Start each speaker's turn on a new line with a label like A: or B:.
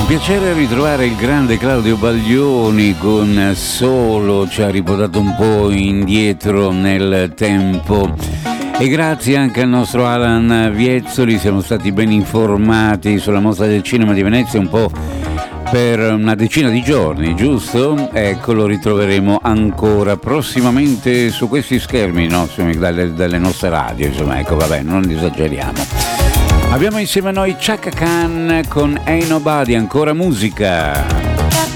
A: Piacere ritrovare il grande Claudio Baglioni con Solo, ci ha riportato un po' indietro nel tempo. E grazie anche al nostro Alan Viezzoli, siamo stati ben informati sulla Mostra del Cinema di Venezia un po' per una decina di giorni, giusto? Ecco, lo ritroveremo ancora prossimamente su questi schermi, no? Dalle nostre radio, insomma, ecco, vabbè, non esageriamo. Abbiamo insieme a noi Chaka Khan con Ain't Nobody, ancora musica.